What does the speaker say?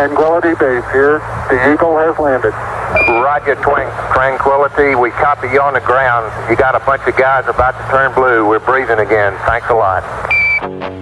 Tranquility Base here. The Eagle has landed. Roger, Tranquility. We copy you on the ground. You got a bunch of guys about to turn blue. We're breathing again. Thanks a lot.